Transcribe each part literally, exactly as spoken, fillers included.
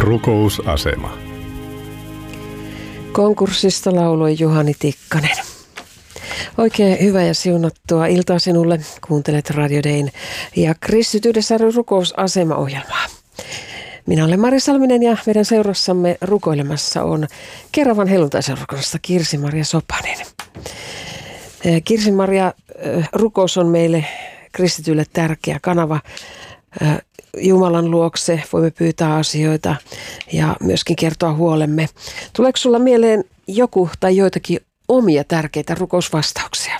Rukousasema. Konkurssista lauloi Juhani Tikkanen. Oikein hyvää ja siunattua iltaa sinulle. Kuuntelet Radio Dayn ja Kristityydessä rukousasema-ohjelmaa. Minä olen Mari Salminen ja meidän seurassamme rukoilemassa on Keravan helluntaiseurakunnasta Kirsi-Maria Sopanen. Kirsi-Maria, rukous on meille kristityille tärkeä kanava Jumalan luokse. Voimme pyytää asioita ja myöskin kertoa huolemme. Tuleeko sulla mieleen joku tai joitakin omia tärkeitä rukousvastauksia?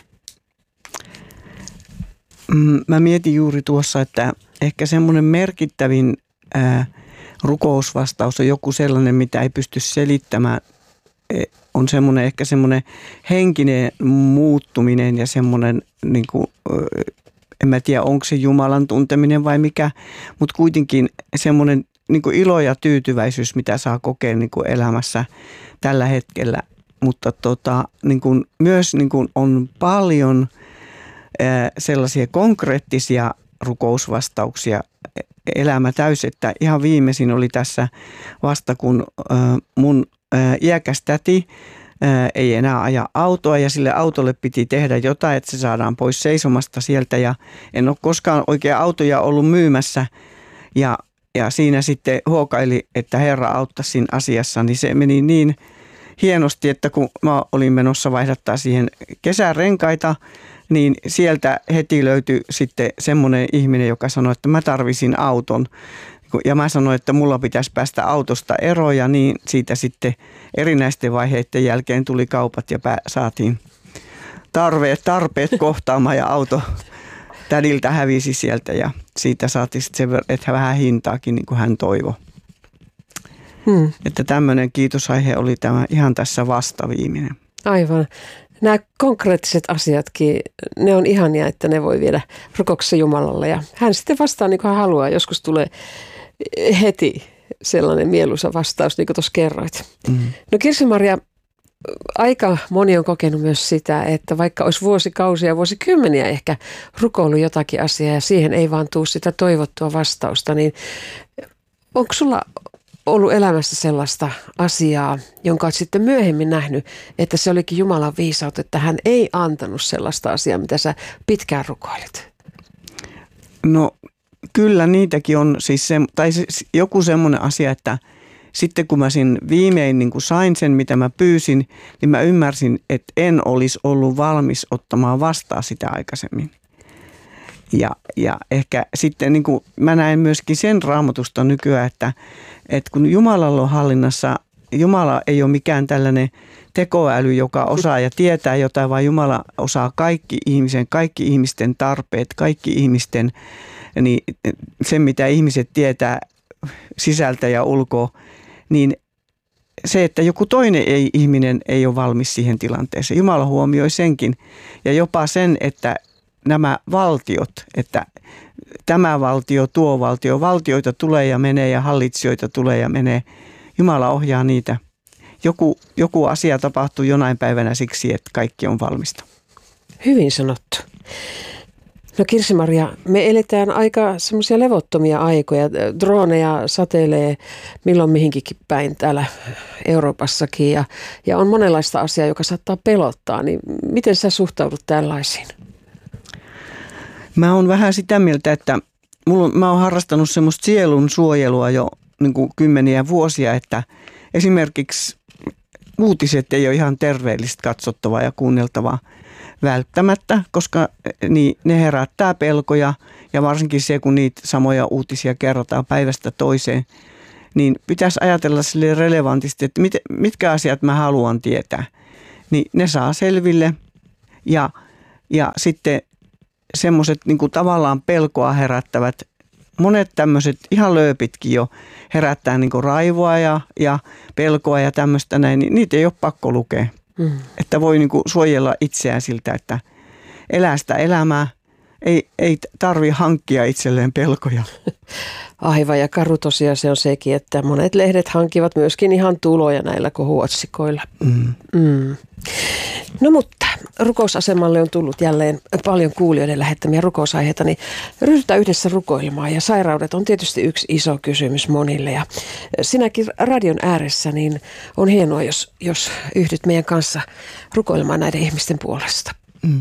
Mä mietin juuri tuossa, että ehkä semmoinen merkittävin ää, rukousvastaus on joku sellainen, mitä ei pysty selittämään. On semmoinen ehkä semmoinen henkinen muuttuminen ja semmoinen, niin kuin, en mä tiedä onko se Jumalan tunteminen vai mikä, mutta kuitenkin semmoinen niin kuin ilo ja tyytyväisyys, mitä saa kokea niin kuin elämässä tällä hetkellä. Mutta tota, niin kuin, myös niin kuin on paljon ää, sellaisia konkreettisia rukousvastauksia elämä täys, että ihan viimeisin oli tässä vasta, kun ää, mun ää, iäkäs täti ää, ei enää aja autoa ja sille autolle piti tehdä jotain, että se saadaan pois seisomasta sieltä ja en ole koskaan oikein autoja ollut myymässä ja, ja siinä sitten huokaili, että Herra auttaisi siinä asiassa, niin se meni niin hienosti, että kun mä olin menossa vaihdattaa siihen kesärenkaita, niin sieltä heti löytyi sitten semmoinen ihminen, joka sanoi, että mä tarvisin auton. Ja mä sanoin, että mulla pitäisi päästä autosta eroon ja niin siitä sitten erinäisten vaiheiden jälkeen tuli kaupat ja pää, saatiin tarpeet, tarpeet kohtaamaan ja auto tädiltä hävisi sieltä ja siitä saatiin sitten se, että vähän hintaakin niin kuin hän toivoi. Hmm. Että tämmöinen kiitosaihe oli tämä ihan tässä vastaviiminen. Aivan. Nämä konkreettiset asiatkin, ne on ihania, että ne voi viedä rukouksessa Jumalalle. Ja hän sitten vastaa niin kuin hän haluaa. Joskus tulee heti sellainen mieluisa vastaus, niin kuin tuossa kerroit. Mm. No Kirsi-Maria, aika moni on kokenut myös sitä, että vaikka olisi vuosikausia, vuosikymmeniä ehkä rukoillut jotakin asiaa ja siihen ei vaan tule sitä toivottua vastausta, niin onko sulla ollut elämässä sellaista asiaa, jonka olet sitten myöhemmin nähnyt, että se olikin Jumalan viisautta, että hän ei antanut sellaista asiaa, mitä sä pitkään rukoilit? No kyllä niitäkin on, siis se, tai se, joku semmoinen asia, että sitten kun mä sen viimein niin kun sain sen, mitä mä pyysin, niin mä ymmärsin, että en olisi ollut valmis ottamaan vastaan sitä aikaisemmin. Ja, ja ehkä sitten niin kuin mä näen myöskin sen Raamatusta nykyään, että, että kun Jumalalla on hallinnassa, Jumala ei ole mikään tällainen tekoäly, joka osaa ja tietää jotain, vaan Jumala osaa kaikki ihmisen, kaikki ihmisten tarpeet, kaikki ihmisten, niin sen mitä ihmiset tietää sisältä ja ulkoa, niin se, että joku toinen ei, ihminen ei ole valmis siihen tilanteeseen. Jumala huomioi senkin ja jopa sen, että nämä valtiot, että tämä valtio, tuo valtio, valtioita tulee ja menee ja hallitsijoita tulee ja menee. Jumala ohjaa niitä. Joku, joku asia tapahtuu jonain päivänä siksi, että kaikki on valmista. Hyvin sanottu. No Kirsi-Maria, me eletään aika semmoisia levottomia aikoja. Droneja satelee milloin mihinkin päin täällä Euroopassakin ja, ja on monenlaista asiaa, joka saattaa pelottaa. Niin miten sä suhtaudut tällaisiin? Mä oon vähän sitä mieltä, että mulla, mä oon harrastanut semmoista sielun suojelua jo niin kuin kymmeniä vuosia, että esimerkiksi uutiset ei ole ihan terveellistä katsottavaa ja kuunneltavaa välttämättä, koska niin, ne herättää pelkoja ja varsinkin se, kun niitä samoja uutisia kerrotaan päivästä toiseen, niin pitäisi ajatella sille relevantisti, että mit, mitkä asiat mä haluan tietää. Niin ne saa selville ja, ja sitten semmoiset niin kuin tavallaan pelkoa herättävät, monet tämmöiset ihan lööpitkin jo herättää niin kuin raivoa ja, ja pelkoa ja tämmöistä näin, niin niitä ei ole pakko lukea. Mm. Että voi niin kuin suojella itseään siltä, että elää sitä elämää, ei, ei tarvitse hankkia itselleen pelkoja. Aivan, ja karu tosiaan se on sekin, että monet lehdet hankivat myöskin ihan tuloja näillä kohuotsikoilla. Mm. Mm. No mutta rukousasemalle on tullut jälleen paljon kuulijoiden lähettämiä rukousaiheita, niin ryhdytään yhdessä rukoilemaan. Ja sairaudet on tietysti yksi iso kysymys monille. Ja sinäkin radion ääressä, niin on hienoa, jos, jos yhdyt meidän kanssa rukoilemaan näiden ihmisten puolesta. Mm.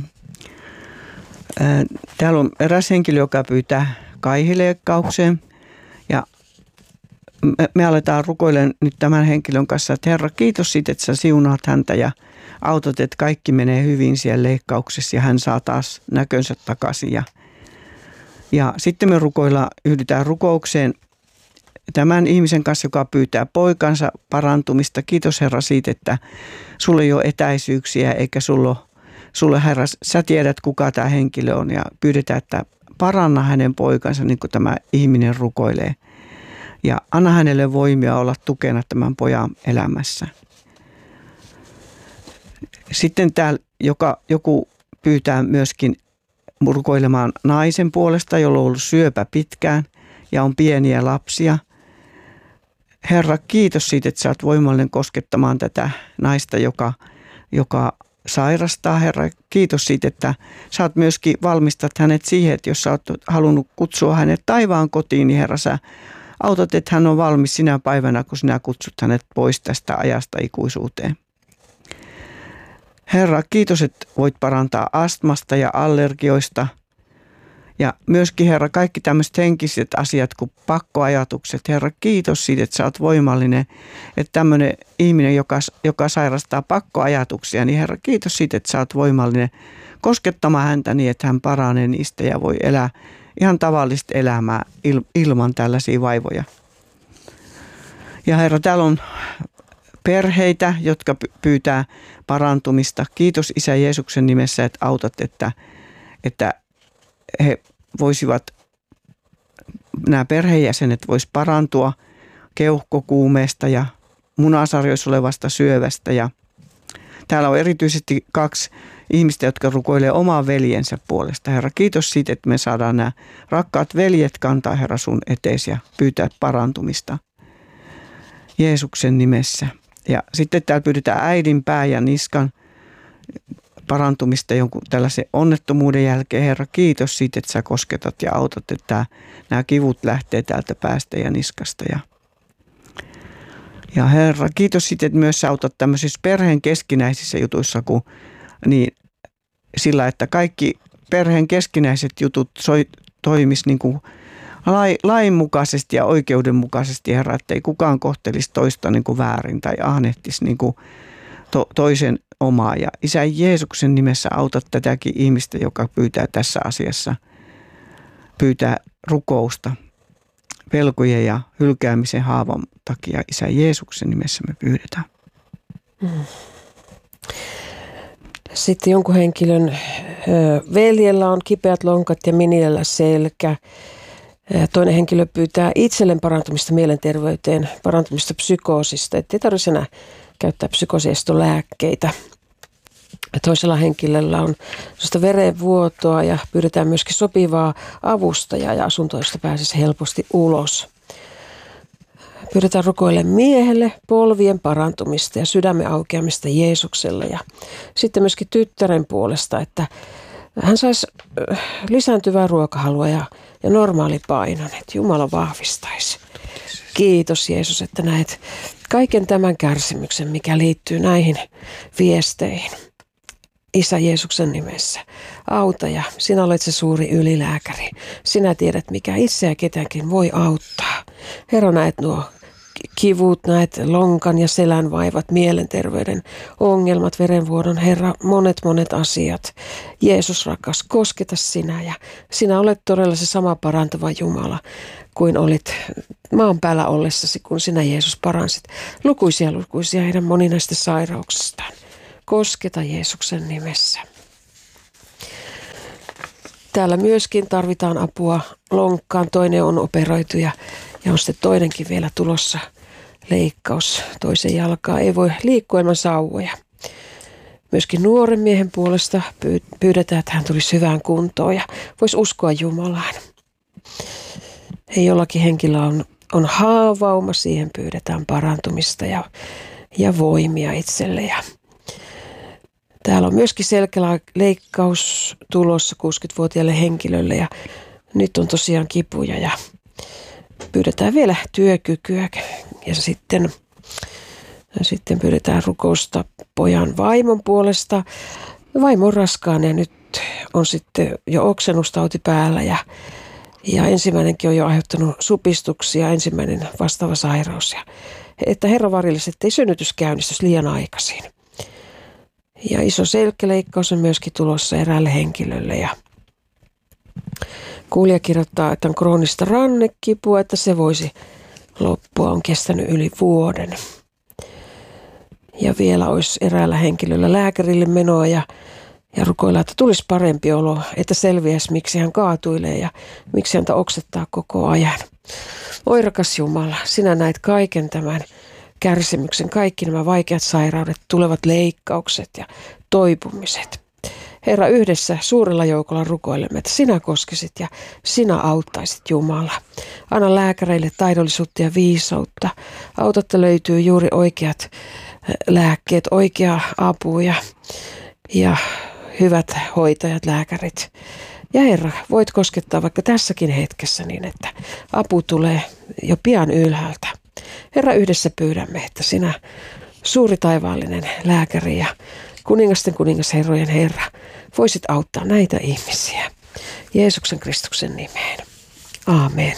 Täällä on eräs henkilö, joka pyytää kaihileikkaukseen. Ja me, me aletaan rukoilemaan nyt tämän henkilön kanssa, että Herra, kiitos siitä, että sä siunaat häntä ja autot, että kaikki menee hyvin siellä leikkauksessa ja hän saa taas näkönsä takaisin. Ja, ja sitten me rukoillaan, yhdytään rukoukseen tämän ihmisen kanssa, joka pyytää poikansa parantumista. Kiitos Herra siitä, että sulla ei ole etäisyyksiä eikä sulla, sulla Herra, sä tiedät kuka tämä henkilö on ja pyydetään, että paranna hänen poikansa niin kuin tämä ihminen rukoilee. Ja anna hänelle voimia olla tukena tämän pojan elämässä. Sitten täällä joka, joku pyytää myöskin rukoilemaan naisen puolesta, jolla on ollut syöpä pitkään ja on pieniä lapsia. Herra, kiitos siitä, että sä oot voimallinen koskettamaan tätä naista, joka, joka sairastaa. Herra, kiitos siitä, että sä oot myöskin valmistat hänet siihen, että jos sä oot halunnut kutsua hänet taivaan kotiin, niin Herra, sä autat, että hän on valmis sinä päivänä, kun sinä kutsut hänet pois tästä ajasta ikuisuuteen. Herra, kiitos, että voit parantaa astmasta ja allergioista. Ja myöskin, Herra, kaikki tämmöiset henkiset asiat kuin pakkoajatukset. Herra, kiitos siitä, että sä oot voimallinen. Että tämmöinen ihminen, joka, joka sairastaa pakkoajatuksia, niin Herra, kiitos siitä, että sä oot voimallinen koskettamaan häntä niin, että hän paranee niistä ja voi elää ihan tavallista elämää il, ilman tällaisia vaivoja. Ja Herra, täällä on perheitä, jotka pyytää parantumista. Kiitos Isä Jeesuksen nimessä, että autat, että, että he voisivat, nämä perheenjäsenet vois parantua keuhkokuumeesta ja munasarjoissa olevasta syövästä. Ja täällä on erityisesti kaksi ihmistä, jotka rukoilee omaa veljensä puolesta. Herra, kiitos siitä, että me saadaan nämä rakkaat veljet kantaa, Herra, sun eteesi ja pyytää parantumista Jeesuksen nimessä. Ja sitten täällä pyydetään äidin pää ja niskan parantumista jonkun tällaisen onnettomuuden jälkeen. Herra, kiitos siitä, että sä kosketat ja autat, että nämä kivut lähtee täältä päästä ja niskasta. Ja, ja Herra, kiitos siitä, että myös sä autat tämmöisissä perheen keskinäisissä jutuissa, kun, niin sillä, että kaikki perheen keskinäiset jutut soi, toimis niin kuin lainmukaisesti ja oikeudenmukaisesti, Herra, ettei kukaan kohtelisi toista niin kuin väärin tai ahnehtisi niin kuin to, toisen omaa. Ja Isä Jeesuksen nimessä autat tätäkin ihmistä, joka pyytää tässä asiassa, pyytää rukousta pelkojen ja hylkäämisen haavan takia. Isä Jeesuksen nimessä me pyydetään. Sitten jonkun henkilön veljellä on kipeät lonkat ja minillä selkä. Toinen henkilö pyytää itselleen parantumista mielenterveyteen, parantumista psykoosista, ettei tarvitse enää käyttää psykoosiestolääkkeitä. Toisella henkilöllä on verenvuotoa ja pyydetään myöskin sopivaa avustajaa ja asuntoa, josta pääsisi helposti ulos. Pyydetään rukoille miehelle polvien parantumista ja sydämen aukeamista Jeesukselle ja sitten myöskin tyttären puolesta, että hän saisi lisääntyvää ruokahalua ja, ja normaali painon, että Jumala vahvistaisi. Kiitos Jeesus, että näet kaiken tämän kärsimyksen, mikä liittyy näihin viesteihin. Isä Jeesuksen nimessä, auta ja sinä olet se suuri ylilääkäri. Sinä tiedät, mikä itse ja ketäänkin voi auttaa. Herra, näet nuo kivut, näet lonkan ja selän vaivat, mielenterveyden ongelmat, verenvuodon, Herra, monet monet asiat. Jeesus rakas, kosketa sinä ja sinä olet todella se sama parantava Jumala kuin olit maan päällä ollessasi, kun sinä Jeesus paransit lukuisia lukuisia heidän moninaista sairauksistaan. Kosketa Jeesuksen nimessä. Täällä myöskin tarvitaan apua lonkkaan. Toinen on operoitu ja, ja on sitten toinenkin vielä tulossa leikkaus. Toisen jalkaa ei voi liikkua ilman sauvoja. Myöskin nuoren miehen puolesta pyydetään, että hän tulisi hyvään kuntoon ja voisi uskoa Jumalaan. Ei jollakin henkilöllä on, on haavauma, siihen pyydetään parantumista ja, ja voimia itselle. Ja Täällä on myöskin selkäleikkaus tulossa kuusikymmentävuotiaalle henkilölle ja nyt on tosiaan kipuja ja pyydetään vielä työkykyä ja sitten, ja sitten pyydetään rukousta pojan vaimon puolesta. Vaimo on raskaana ja nyt on sitten jo oksennustauti päällä ja, ja ensimmäinenkin on jo aiheuttanut supistuksia, ensimmäinen vastaava sairaus. Ja, että Herra varjelisi, ettei synnytys käynnistys liian aikaisin. Ja iso selkäleikkaus on myöskin tulossa eräälle henkilölle ja kuulija kirjoittaa, että on kroonista rannekipua, että se voisi loppua, on kestänyt yli vuoden. Ja vielä olisi eräällä henkilöllä lääkärille menoa ja, ja rukoilla, että tulisi parempi olo, että selviäisi, miksi hän kaatuilee ja miksi häntä oksettaa koko ajan. Oi rakas Jumala, sinä näet kaiken tämän kärsimyksen, kaikki nämä vaikeat sairaudet, tulevat leikkaukset ja toipumiset. Herra, yhdessä suurella joukolla rukoilemme, että sinä koskisit ja sinä auttaisit Jumala. Anna lääkäreille taidollisuutta ja viisautta. Auta, että löytyy juuri oikeat lääkkeet, oikea apu ja, ja hyvät hoitajat, lääkärit. Ja Herra, voit koskettaa vaikka tässäkin hetkessä niin, että apu tulee jo pian ylhäältä. Herra, yhdessä pyydämme, että sinä suuri taivaallinen lääkäri ja kuningasten kuningas, herrojen Herra, voisit auttaa näitä ihmisiä. Jeesuksen Kristuksen nimeen. Aamen.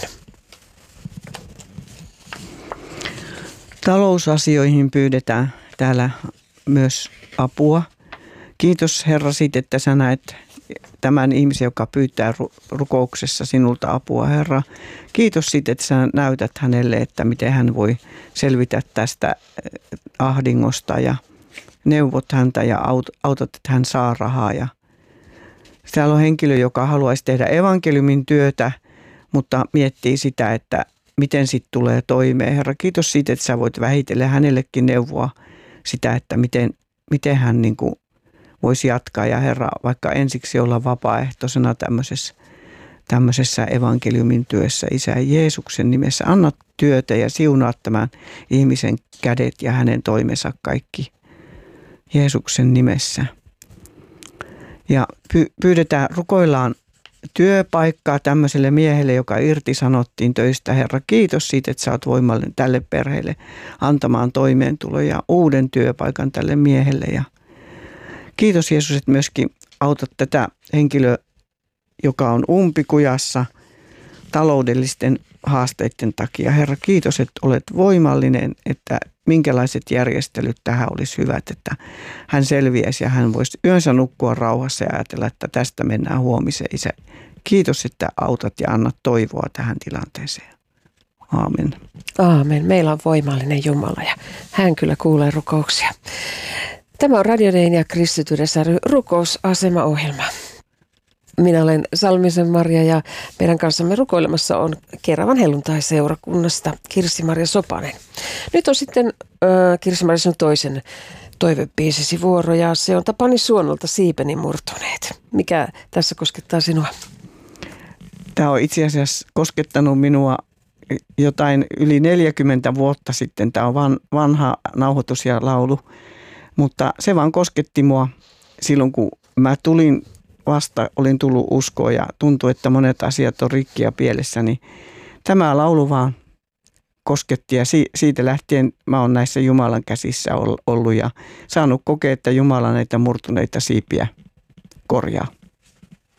Talousasioihin pyydetään täällä myös apua. Kiitos Herra siitä, että sä näet tämän ihmisen, joka pyytää rukouksessa sinulta apua, Herra. Kiitos siitä, että sä näytät hänelle, että miten hän voi selvitä tästä ahdingosta ja neuvot häntä ja autat, että hän saa rahaa. Ja täällä on henkilö, joka haluaisi tehdä evankeliumin työtä, mutta miettii sitä, että miten sitten tulee toimeen. Herra, kiitos siitä, että sä voit vähitellen hänellekin neuvoa sitä, että miten, miten hän niin kuin voisi jatkaa. Ja Herra, vaikka ensiksi olla vapaaehtoisena tämmöisessä, tämmöisessä evankeliumin työssä, Isä Jeesuksen nimessä, anna työtä ja siunaa tämän ihmisen kädet ja hänen toimensa kaikki Jeesuksen nimessä. Ja pyydetään, rukoillaan työpaikkaa tämmöiselle miehelle, joka irtisanottiin töistä. Herra, kiitos siitä, että sä oot voimallinen tälle perheelle antamaan toimeentulo ja uuden työpaikan tälle miehelle. Ja kiitos Jeesus, että myöskin autat tätä henkilöä, joka on umpikujassa taloudellisten haasteiden takia. Herra, kiitos, että olet voimallinen, että minkälaiset järjestelyt tähän olisi hyvät, että hän selviäisi ja hän voisi yönsä nukkua rauhassa ja ajatella, että tästä mennään huomiseen. Isä, kiitos, että autat ja annat toivoa tähän tilanteeseen. Aamen. Aamen. Meillä on voimallinen Jumala ja hän kyllä kuulee rukouksia. Tämä on Radio Dein ja Kristityyden ry rukousasemaohjelma. Minä olen Salmisen Maria ja meidän kanssamme rukoilemassa on Keravan helluntai-seurakunnasta Kirsi-Maria Sopanen. Nyt on sitten äh, Kirsi-Maria sun toisen toivebiisisi vuoro ja se on Tapani Suonolta Siipeni murtuneet. Mikä tässä koskettaa sinua? Tämä on itse asiassa koskettanut minua jotain yli neljäkymmentä vuotta sitten. Tämä on vanha nauhoitus ja laulu, mutta se vaan kosketti mua silloin, kun mä tulin vasta, olin tullut uskoon ja tuntui, että monet asiat on rikki ja pielessä, niin tämä laulu vaan kosketti ja siitä lähtien mä oon näissä Jumalan käsissä ollut ja saanut kokea, että Jumala näitä murtuneita siipiä korjaa.